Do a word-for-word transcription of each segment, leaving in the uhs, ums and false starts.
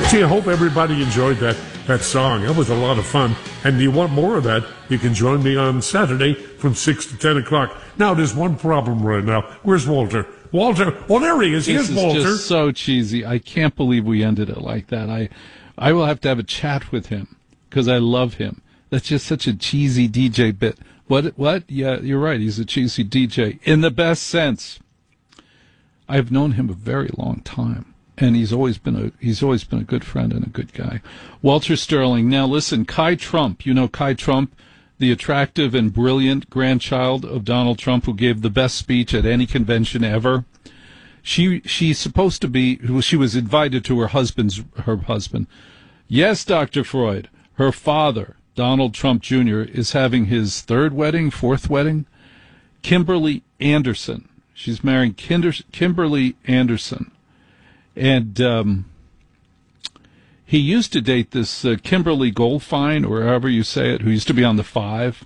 Gee, I hope everybody enjoyed that, that song. That was a lot of fun. And do you want more of that? You can join me on Saturday from six to ten o'clock. Now, there's one problem right now. Where's Walter? Walter, oh, there he is. This Here's is Walter. Just so cheesy. I can't believe we ended it like that. I, I will have to have a chat with him because I love him. That's just such a cheesy D J bit. What? What? Yeah, you're right. He's a cheesy D J in the best sense. I've known him a very long time, and he's always been a he's always been a good friend and a good guy. Walter Sterling. Now listen, Kai Trump. You know Kai Trump, the attractive and brilliant grandchild of Donald Trump, who gave the best speech at any convention ever. She she's supposed to be. She was invited to her husband's her husband. Yes, Doctor Freud. Her father, Donald Trump Junior, is having his third wedding, fourth wedding. Kimberly Anderson. She's marrying Kinder, Kimberly Anderson. And um, he used to date this uh, Kimberly Goldfein, or however you say it, who used to be on The Five.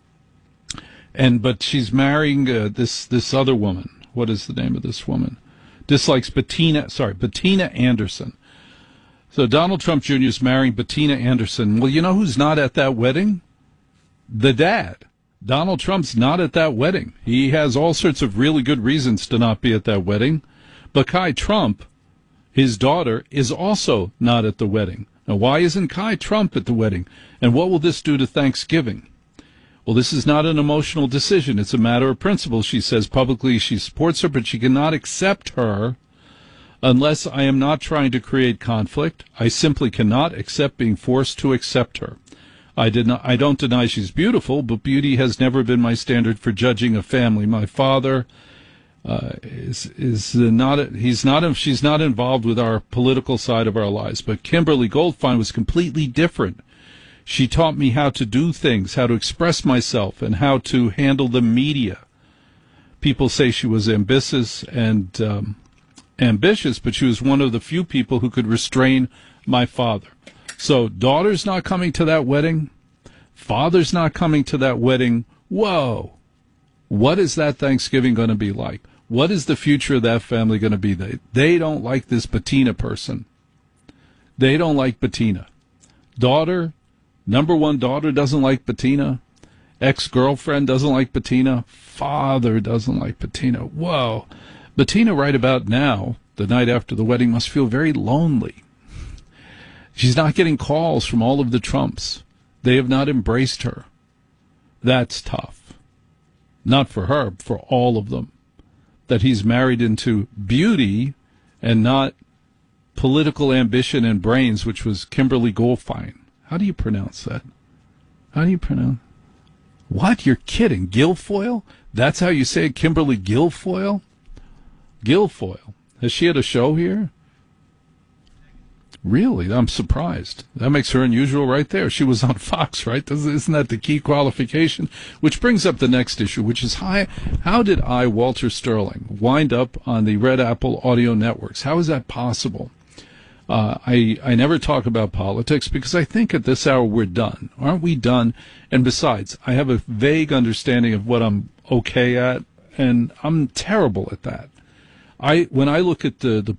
And but she's marrying uh, this this other woman. What is the name of this woman? Dislikes Bettina. Sorry, Bettina Anderson. So Donald Trump Junior is marrying Bettina Anderson. Well, you know who's not at that wedding? The dad. Donald Trump's not at that wedding. He has all sorts of really good reasons to not be at that wedding. But Kai Trump, his daughter, is also not at the wedding. Now, why isn't Kai Trump at the wedding? And what will this do to Thanksgiving? Well, this is not an emotional decision. It's a matter of principle. She says publicly she supports her, but she cannot accept her unless I am not trying to create conflict. I simply cannot accept being forced to accept her. I did not. I don't deny she's beautiful, but beauty has never been my standard for judging a family. My father uh, is is not. He's not. She's not involved with our political side of our lives. But Kimberly Goldfein was completely different. She taught me how to do things, how to express myself, and how to handle the media. People say she was ambitious and um, ambitious, but she was one of the few people who could restrain my father. So daughter's not coming to that wedding. Father's not coming to that wedding. Whoa. What is that Thanksgiving going to be like? What is the future of that family going to be? They, they don't like this Bettina person. They don't like Bettina. Daughter, number one daughter doesn't like Bettina. Ex-girlfriend doesn't like Bettina. Father doesn't like Bettina. Whoa. Bettina right about now, the night after the wedding, must feel very lonely. She's not getting calls from all of the Trumps. They have not embraced her. That's tough. Not for her, for all of them. That he's married into beauty and not political ambition and brains, which was Kimberly Goldfein. How do you pronounce that? How do you pronounce? What? You're kidding. Guilfoyle? That's how you say it, Kimberly Guilfoyle? Guilfoyle. Has she had a show here? Really? I'm surprised. That makes her unusual right there. She was on Fox, right? Isn't that the key qualification? Which brings up the next issue, which is how, how did I, Walter Sterling, wind up on the Red Apple Audio Networks? How is that possible? Uh, I, I never talk about politics because I think at this hour we're done. Aren't we done? And besides, I have a vague understanding of what I'm okay at, and I'm terrible at that. I when I look at the, the